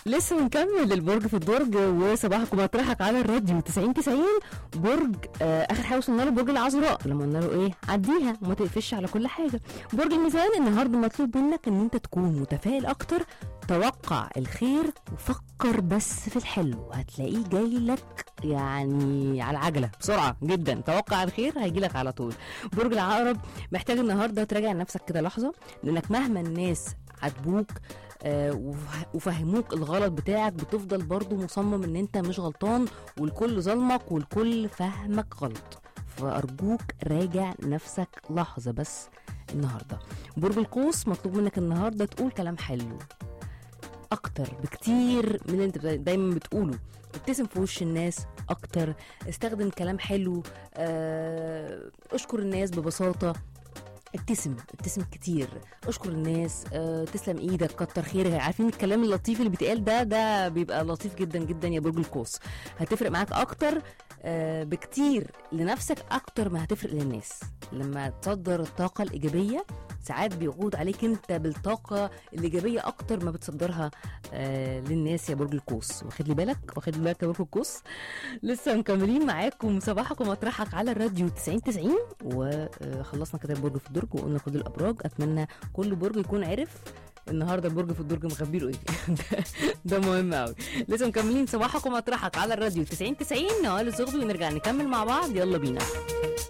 لسه بنكمل البرج في الدرج وصباحكم مطرحك على الراديو 90 برج اخر حاجه وصلنا له برج العذراء لما قلنا له ايه عديها وما تقفش على كل حاجه. برج الميزان النهارده مطلوب منك ان انت تكون متفائل اكتر، توقع الخير وفكر بس في الحلو هتلاقيه جاي لك يعني على العجله بسرعه جدا. توقع الخير هيجي لك على طول. برج العقرب محتاج النهارده تراجع نفسك كده لحظه، لانك مهما الناس عاتبوك وفهموك الغلط بتاعك بتفضل برضو مصمم ان انت مش غلطان والكل ظلمك والكل فهمك غلط. فارجوك راجع نفسك لحظة بس النهاردة. برج القوس مطلوب منك النهاردة تقول كلام حلو اكتر بكتير من اللي انت دايما بتقوله. ابتسم في وش الناس اكتر، استخدم كلام حلو، اشكر الناس ببساطة، ابتسم كتير، اشكر الناس، تسلم ايدك، كتر خيرك. عارفين الكلام اللطيف اللي بيتقال ده بيبقى لطيف جدا جدا يا برج القوس. هتفرق معاك اكتر بكتير لنفسك اكتر ما هتفرق للناس. لما تصدر الطاقة الإيجابية ساعات بيعود عليك انت بالطاقة الإيجابية اكتر ما بتصدرها للناس يا برج القوس. واخد لي بالك يا برج القوس. لسه مكملين معاكم صباحكم مطرحك على الراديو 90 وخلصنا كده البرج في الدرج وقلنا كل الابراج. اتمنى كل برج يكون عرف النهارده البرج في الدرج مخبي له ايه. ده مهم قوي. لسه مكملين صباحكم مطرحك على الراديو 90 نوال الزغبي ونرجع نكمل مع بعض. يلا بينا.